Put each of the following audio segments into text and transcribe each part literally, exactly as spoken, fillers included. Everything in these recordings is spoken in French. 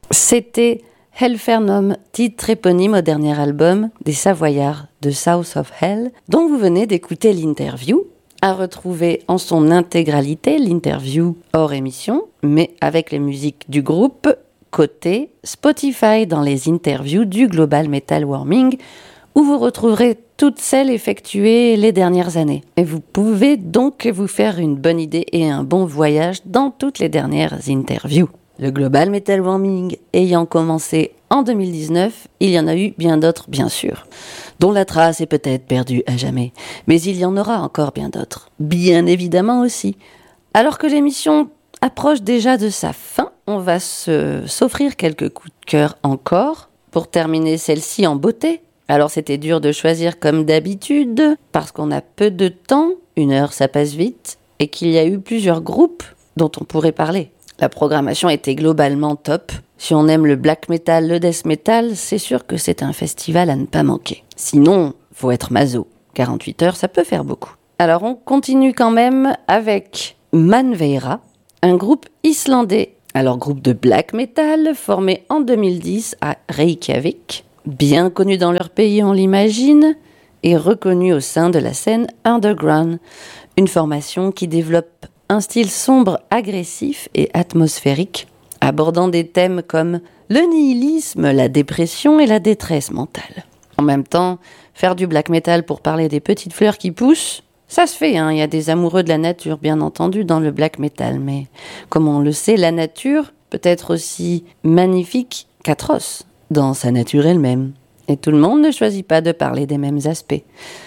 C'était Hellfernum, titre éponyme au dernier album des Savoyards de South of Hell, dont vous venez d'écouter l'interview, à retrouver en son intégralité, l'interview hors émission, mais avec les musiques du groupe, côté Spotify dans les interviews du Global Metal Warming, où vous retrouverez toutes celles effectuées les dernières années. Et vous pouvez donc vous faire une bonne idée et un bon voyage dans toutes les dernières interviews. Le Global Metal Warming ayant commencé en deux mille dix-neuf, il y en a eu bien d'autres, bien sûr, dont la trace est peut-être perdue à jamais. Mais il y en aura encore bien d'autres, bien évidemment aussi. Alors que l'émission approche déjà de sa fin, on va se, s'offrir quelques coups de cœur encore, pour terminer celle-ci en beauté. Alors c'était dur de choisir comme d'habitude, parce qu'on a peu de temps, une heure ça passe vite, et qu'il y a eu plusieurs groupes dont on pourrait parler. La programmation était globalement top. Si on aime le black metal, le death metal, c'est sûr que c'est un festival à ne pas manquer. Sinon, faut être maso. quarante-huit heures, ça peut faire beaucoup. Alors on continue quand même avec Manveira, un groupe islandais. Alors groupe de black metal formé en deux mille dix à Reykjavik, bien connu dans leur pays on l'imagine, et reconnu au sein de la scène underground. Une formation qui développe un style sombre, agressif et atmosphérique, abordant des thèmes comme le nihilisme, la dépression et la détresse mentale. En même temps, faire du black metal pour parler des petites fleurs qui poussent, ça se fait, hein. Il y a des amoureux de la nature, bien entendu, dans le black metal, mais comme on le sait, la nature peut être aussi magnifique qu'atroce dans sa nature elle-même. Et tout le monde ne choisit pas de parler des mêmes aspects.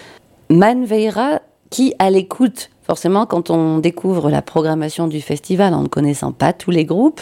Manveira, qui, à l'écoute, forcément, quand on découvre la programmation du festival en ne connaissant pas tous les groupes,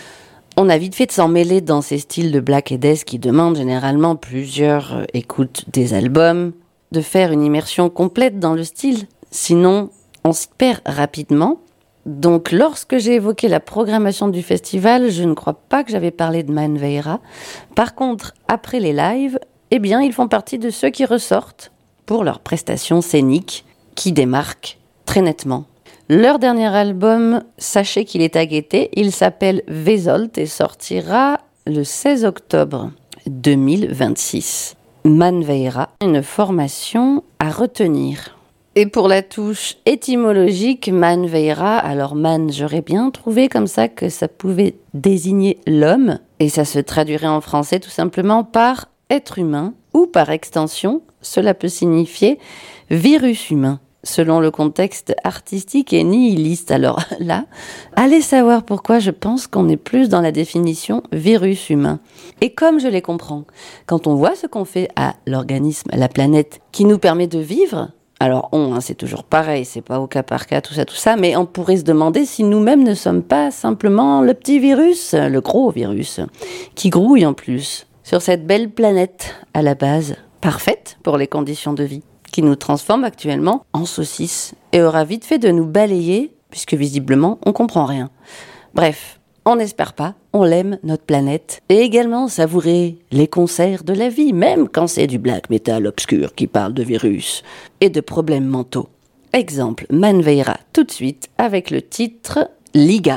on a vite fait de s'en mêler dans ces styles de black et death qui demandent généralement plusieurs écoutes des albums, de faire une immersion complète dans le style. Sinon, on s'y perd rapidement. Donc, lorsque j'ai évoqué la programmation du festival, je ne crois pas que j'avais parlé de Manveira. Par contre, après les lives, eh bien, ils font partie de ceux qui ressortent pour leurs prestations scéniques qui démarquent très nettement. Leur dernier album, sachez qu'il est à guetter, il s'appelle Vesolt et sortira le seize octobre deux mille vingt-six. Manveira, une formation à retenir. Et pour la touche étymologique, Manveira, alors man, j'aurais bien trouvé comme ça que ça pouvait désigner l'homme, et ça se traduirait en français tout simplement par être humain, ou par extension, cela peut signifier virus humain, selon le contexte artistique et nihiliste. Alors là, allez savoir pourquoi je pense qu'on est plus dans la définition virus humain. Et comme je les comprends, quand on voit ce qu'on fait à l'organisme, à la planète, qui nous permet de vivre, alors on, hein, c'est toujours pareil, c'est pas au cas par cas, tout ça, tout ça, mais on pourrait se demander si nous-mêmes ne sommes pas simplement le petit virus, le gros virus, qui grouille en plus, sur cette belle planète, à la base, parfaite pour les conditions de vie, qui nous transforme actuellement en saucisses et aura vite fait de nous balayer, puisque visiblement, on comprend rien. Bref, on n'espère pas, on l'aime, notre planète, et également savourer les concerts de la vie, même quand c'est du black metal obscur qui parle de virus et de problèmes mentaux. Exemple, Manveira, tout de suite, avec le titre « Ligar ».